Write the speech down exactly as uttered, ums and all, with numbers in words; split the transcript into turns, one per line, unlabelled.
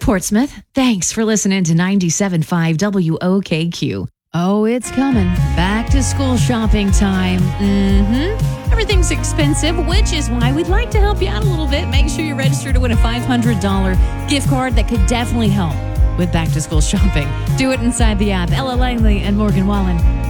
Portsmouth. Thanks for listening to ninety-seven point five W O K Q. Oh, it's coming. Back to school shopping time. Mm-hmm. Everything's expensive, which is why we'd like to help you out a little bit. Make sure you register to win a five hundred dollars gift card that could definitely help with back to school shopping. Do it inside the app. Ella Langley and Morgan Wallen.